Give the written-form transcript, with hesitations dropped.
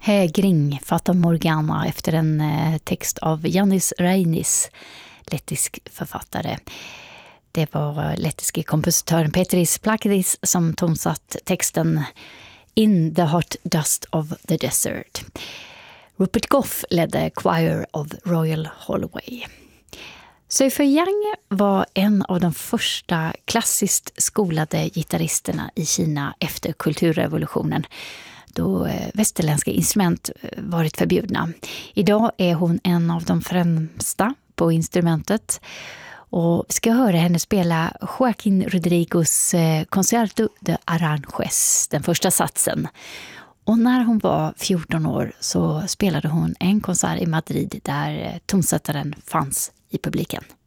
Hägring, Fata Morgana, efter en text av Janis Reinis, lettisk författare. Det var lettiske kompositören Petris Plakidis som tonsatt texten In the Hot Dust of the Desert. Rupert Goff ledde Choir of Royal Holloway. Seyfo Yang var en av de första klassiskt skolade gitarristerna i Kina efter kulturrevolutionen, då västerländska instrument varit förbjudna. Idag är hon en av de främsta på instrumentet och ska höra henne spela Joaquín Rodrigos Concerto de Aranjuez, den första satsen. Och när hon var 14 år så spelade hon en konsert i Madrid där tonsättaren fanns i publiken.